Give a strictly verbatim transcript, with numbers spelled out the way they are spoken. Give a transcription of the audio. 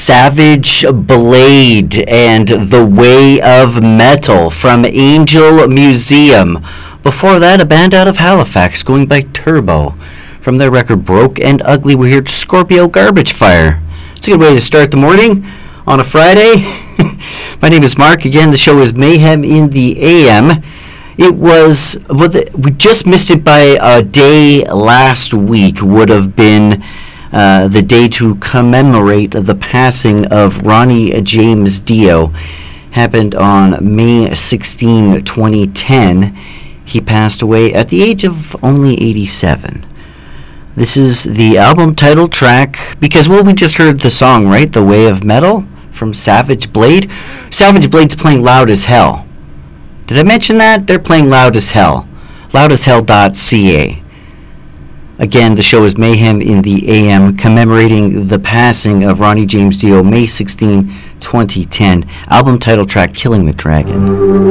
Savage Blade and The Way of Metal from Angel Museum. Before that, a band out of Halifax going by Turbo. From their record Broke and Ugly, we heard Scorpio Garbage Fire. It's a good way to start the morning on a Friday. My name is Mark. Again, the show is Mayhem in the A M. It was, well, the, we just missed it by a day last week. Would have been uh, the day to commemorate the passing of Ronnie James Dio. Happened on May sixteenth, twenty ten. He passed away at the age of only eighty-seven. This is the album title track, because, well, we just heard the song, right? The Way of Metal from Savage Blade. Savage Blade's playing loud as hell. Did I mention that? They're playing loud as hell. loud as hell dot c a. Again, the show is Mayhem in the A M, commemorating the passing of Ronnie James Dio, May sixteenth, twenty ten. Album title track, Killing the Dragon.